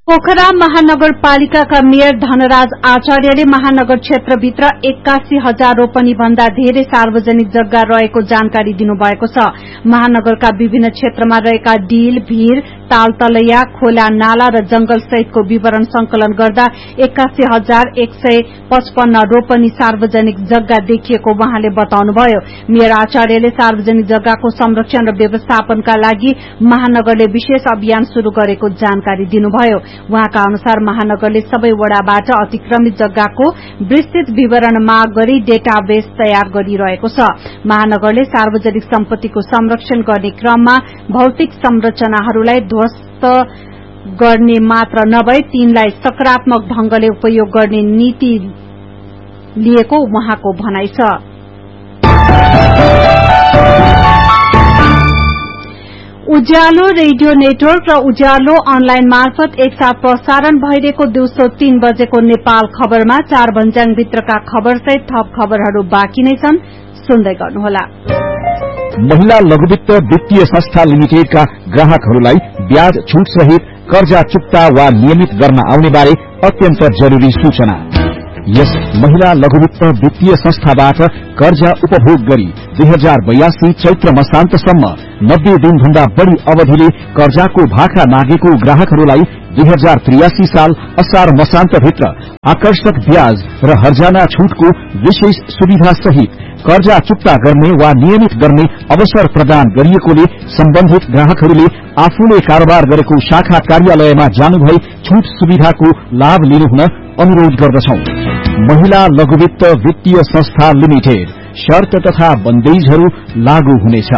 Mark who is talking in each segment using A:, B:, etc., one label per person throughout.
A: पोखरा महानगरपालिकाका मेयर धनराज आचार्यले महानगर क्षेत्रभित्र 81,000 रोपनी भन्दा धेरै सार्वजनिक जग्गा रहेको जानकारी दिनुभएको छ। महानगरका विभिन्न क्षेत्रमा रहेका डिल, भीर, तालतलैया, खोला, नाला र जंगल सहितको विवरण संकलन गर्दा 81,155 रोपनी सार्वजनिक जग्गा देखिएको उहाँले बताउनुभयो। मेयर आचार्यले सार्वजनिक जग्गाको संरक्षण र व्यवस्थापनका लागि महानगरले विशेष अभियान शुरू गरेको जानकारी दिनुभयो। उहाँका अनुसार महानगरले सबै वडाबाट अतिक्रमित जग्गाको विस्तृत विवरण माग गरी डेटाबेस तयार गरिरहेको छ। महानगरले सार्वजनिक सम्पत्तिको संरक्षण गर्ने क्रममा भौतिक संरचनाहरूलाई ध्वस्त गर्ने मात्र नभई तिनलाई सकारात्मक ढंगले उपयोग गर्ने नीति लिएको उहाँको भनाइ छ। उज्यालो रेडियो नेटवर्क र उज्यालो अनलाइन मार्फत एकसाथ प्रसारण भइरहेको दिउँसो 3 बजेको नेपाल खबरमा 4 भन्ज्याङभित्रका खबरसहित थप खबरहरू बाँकी नै छन्, सुन्दै गर्नुहोला।
B: महिला लघुवित्त वित्तीय संस्था लिमिटेडका ग्राहकहरूलाई ब्याज छूट सहित कर्जा चुक्ता वा नियमित गर्न आउने बारे अत्यन्त जरूरी सूचना। यस महिला लघुवित्त वित्तीय संस्थाबाट कर्जा उपभोग गरी 2082 चैत्र मसान्तसम्म 90 दिनभन्दा बढ़ी अवधिले कर्जाको भाखा मागेको ग्राहकहरूलाई 2083 साल असार मसान्तभित्र आकर्षक ब्याज र हर्जाना छूटको विशेष सुविधा सहित कर्जा चुक्ता गर्ने वा नियमित गर्ने अवसर प्रदान गरिएकोले सम्बन्धित ग्राहकहरूले आफूले कारोबार गरेको शाखा कार्यालयमा जानुभई छूट सुविधाको लाभ लिनुहुन अनुरोध गर्दछौं। महिला लघुवित्त वित्तीय संस्था लिमिटेड, शर्त तथा बन्देजहरू लागू हुनेछ।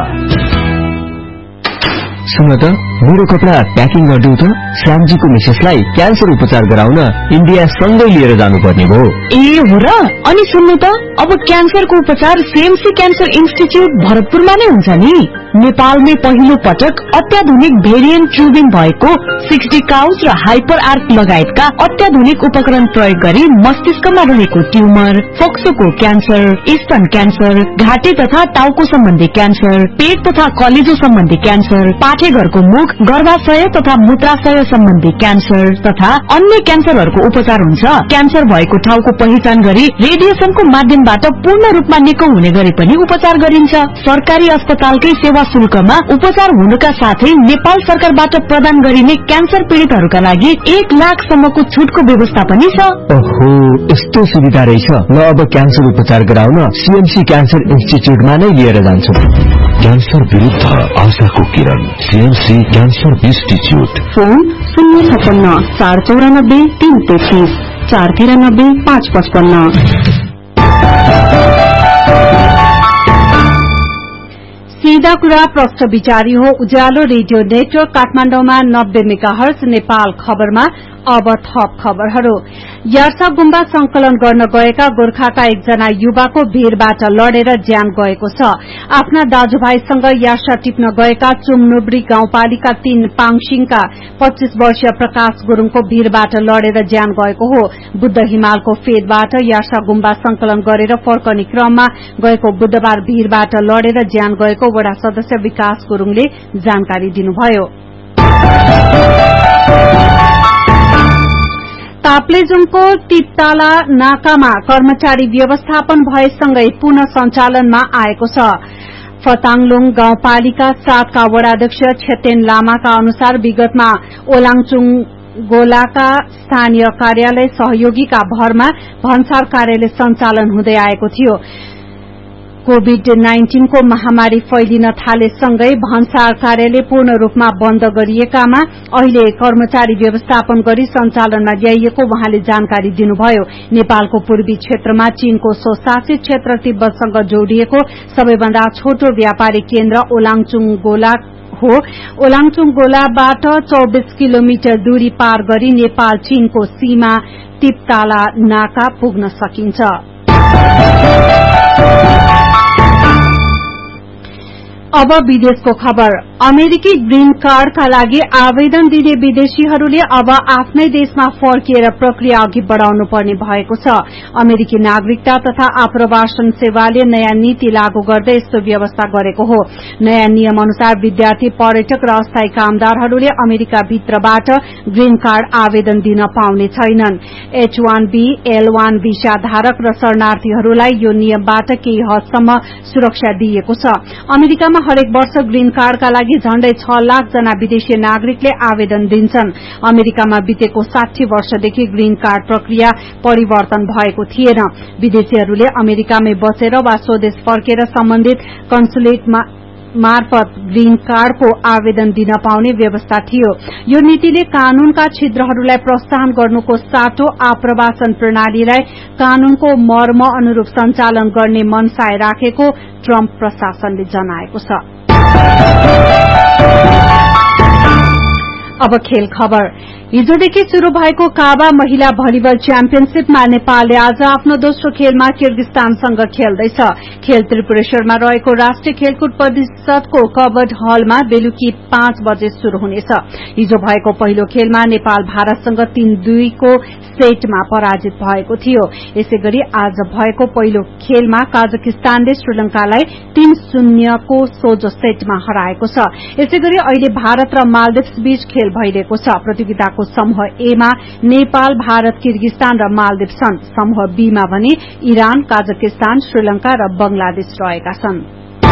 C: सुन त, मेरो कपडा प्याकिङ गरिदिउ त। श्यामजीको मिसेसलाई क्यान्सर उपचार गराउन इन्डिया सँगै लिएर जानुपर्ने भयो।
D: ए हो र? अनि सुन्नु त, अब क्यान्सरको उपचार सीएमसी क्यान्सर इन्स्टिच्यूट भरतपुरमा नै हुन्छ नि। नेपालमै पहिलो पटक अत्याधुनिक भेरिएन्ट ट्युबिङ भएको 60 काउच र हाइपर आर्क लगायतका अत्याधुनिक उपकरण प्रयोग गरी मस्तिष्कमा रहेको ट्युमर, फोक्सोको क्यान्सर, स्तन क्यान्सर, घाँटी तथा टाउको सम्बन्धी क्यान्सर, पेट तथा कलेजो सम्बन्धी क्यान्सर, पाठेघरको मुख, गर्भाशय तथा मूत्राशय सम्बन्धी क्यान्सर तथा अन्य क्यान्सरहरूको उपचार हुन्छ। क्यान्सर भएको ठाउँको पहिचान गरी रेडिएसनको माध्यमबाट पूर्ण रूपमा निको हुने गरी पनि उपचार गरिन्छ। सरकारी अस्पतालकै सेवा शुल्कमा उपचार हुनुका साथै नेपाल सरकारबाट प्रदान गरिने क्यान्सर पीड़ितहरूका लागि 1 लाखसम्मको छुटको व्यवस्था पनि छ।
C: ओहो, यस्तो सुविधा रहेछ। ल अब क्यान्सर उपचार गराउन सीएमसी क्यान्सर इन्स्टिच्यूटमा नै लिएर जान्छु।
E: क्यान्सर विरुद्ध आशाको किरण, सीएमसी क्यान्सर इन्स्टिच्यूट।
D: फोन 056 494 333 493 555।
A: सीधा कुरा प्रश्न विचारी हो। उज्यालो रेडियो नेटवर्क काठमाडौँमा 90 मेगाहर्ज। नेपाल खबरमा अब थप खबरहरू। यार्सा गुम्बा संकलन गर्न गएका गोर्खाका एकजना युवाको भीरबाट लडेर ज्यान गएको छ। आफ्ना दाजुभाइसँग यार्सा टिप्न गएका चुमनुब्री गाउँपालिका 3 पाङसिङका 25 वर्षीय प्रकाश गुरूङको भीरबाट लडेर ज्यान गएको हो। बुद्ध हिमालको फेदबाट यार्सा गुम्बा संकलन गरेर फर्कने क्रममा गएको बुधबार भीरबाट लडेर ज्यान गएको वडा सदस्य विकास गुरूङले जानकारी दिनुभयो। ताप्लेजुङको टिपताला नाकामा कर्मचारी व्यवस्थापन भएसँगै पुनः सञ्चालनमा आएको छ। फताङलुङ गाउँपालिका 7 का वडाध्यक्ष छेतेन लामाका अनुसार विगतमा ओलाङचुङ गोलाका स्थानीय कार्यालय सहयोगीका भरमा भन्सार कार्यालय सञ्चालन हुँदै आएको थियो। कोभिड-19 को महामारी फैलिन थालेसँगै भन्सार कार्यालय पूर्ण रूपमा बन्द गरिएकामा अहिले कर्मचारी व्यवस्थापन गरी सञ्चालनमा ल्याइएको उहाँले जानकारी दिनुभयो। नेपालको पूर्वी क्षेत्रमा चीनको स्वशासित क्षेत्र तिब्बतसँग जोडिएको सबैभन्दा छोटो व्यापारिक केन्द्र ओलाङचुङ गोला हो। ओलाङचुङ गोलाबाट 24 किलोमिटर दूरी पार गरी नेपाल चीनको सीमा टिपताला नाका पुग्न सकिन्छ। अब विदेशको खबर। अमेरिकी ग्रीन कार्डका लागि आवेदन दिने विदेशीहरूले अब आफ्नै देशमा फर्किएर प्रक्रिया अघि बढ़ाउनु पर्ने भएको छ। अमेरिकी नागरिकता तथा आप्रवासन सेवाले नयाँ नीति लागू गर्दै यस्तो व्यवस्था गरेको हो। नयाँ नियम अनुसार विद्यार्थी, पर्यटक र अस्थायी कामदारहरूले अमेरिका भित्रबाट ग्रीन कार्ड आवेदन दिन पाउने छैनन्। H1B, L1 भिसा धारक र शरणार्थीहरूलाई यो नियमबाट केही हदसम्म सुरक्षा दिइएको छ। अमेरिकामा हरेक वर्ष ग्रीन कार्डका लागि झण्डै 6 लाख जना विदेशी नागरिकले आवेदन दिन्छन्। अमेरिकामा बितेको 60 वर्षदेखि ग्रीन कार्ड प्रक्रिया परिवर्तन भएको थिएन। विदेशीहरूले अमेरिकामै बसेर वा स्वदेश फर्केर सम्बन्धित कन्सुलेट मार्फत ग्रीन कार्डको आवेदन दिन पाउने व्यवस्था थियो। यो नीतिले कानूनका छिद्रहरूलाई प्रोत्साहन गर्नुको साटो आप्रवासन प्रणालीलाई कानूनको मर्म अनुरूप सञ्चालन गर्ने मनसाय राखेको ट्रम्प प्रशासनले जनाएको छ। अब खेल खबर। हिजोदेखि शुरू भएको काबा महिला भलिबल च्याम्पियनशीपमा नेपालले आज आफ्नो दोस्रो खेलमा किर्गिस्तानसँग खेल्दैछ। खेल त्रिपुरेश्वरमा रहेको राष्ट्रिय खेलकुद परिषदको कवर्ड हलमा बेलुकी 5 बजे शुरू हुनेछ। हिजो भएको पहिलो खेलमा नेपाल भारतसँग 3-2 को सेटमा पराजित भएको थियो। यसैगरी आज भएको पहिलो खेलमा काजाकिस्तानले श्रीलंकालाई 3-0 को सोझो सेटमा हराएको छ। यसैगरी अहिले भारत र मालदिप्स बीच खेल भइरहेको छ। प्रतियोगिताको समूह ए मा नेपाल, भारत, किर्गिस्तान र मालदिप्स छन्। समूह बी मा भने इरान, काजाकिस्तान, श्रीलंका र बंगलादेश रहेका छन्।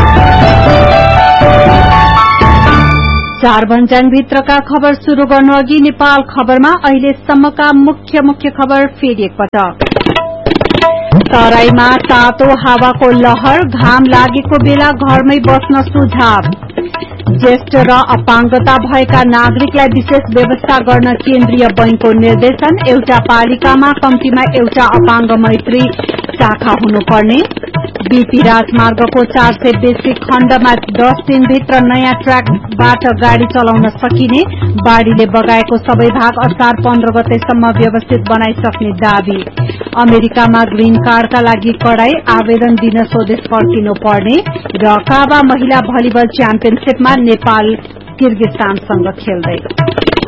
A: 4 भन्ज्याङभित्रका खबर शुरू गर्नु अघि नेपाल खबरमा अहिलेसम्मका मुख्य खबर फेरि एकपटक। तराईमा तातो हावाको लहर, घाम लागेको बेला घरमै बस्न सुझाव। ज्येष्ठ र अपाङ्गता भएका नागरिकलाई विशेष व्यवस्था गर्न केन्द्रीय बैंकको निर्देशन। एउटा पालिकामा कम्तीमा एउटा अपाङ्ग मैत्री शाखा हुनुपर्ने। बीपी राजमार्गको 400 बेसी खण्डमा 10 दिनभित्र नयाँ ट्र्याकबाट गाड़ी चलाउन सकिने। बाढ़ीले बगाएको सबै भाग असार 15 गतेसम्म व्यवस्थित बनाइसक्ने दावी। अमेरिकामा ग्रीन कार्डका लागि कडाई, आवेदन दिन स्वदेश फर्किनु पर्ने। र काबा महिला भलिबल च्याम्पियनशीपमा नेपाल किर्गिस्तानसँग खेल्दै।